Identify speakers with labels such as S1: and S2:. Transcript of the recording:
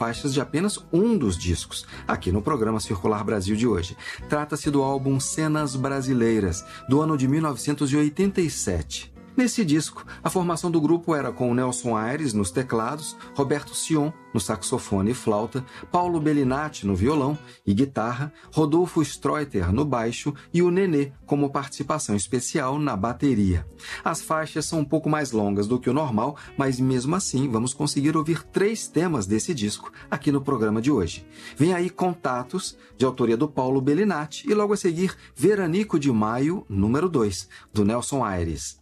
S1: faixas de apenas um dos discos, aqui no programa Circular Brasil de hoje. Trata-se do álbum Cenas Brasileiras, do ano de 1987. Nesse disco, a formação do grupo era com o Nelson Aires nos teclados, Roberto Sion no saxofone e flauta, Paulo Bellinati no violão e guitarra, Rodolfo Streuter no baixo e o Nenê como participação especial na bateria. As faixas são um pouco mais longas do que o normal, mas mesmo assim vamos conseguir ouvir 3 temas desse disco aqui no programa de hoje. Vem aí Contatos, de autoria do Paulo Bellinati, e logo a seguir Veranico de Maio, número 2, do Nelson Aires.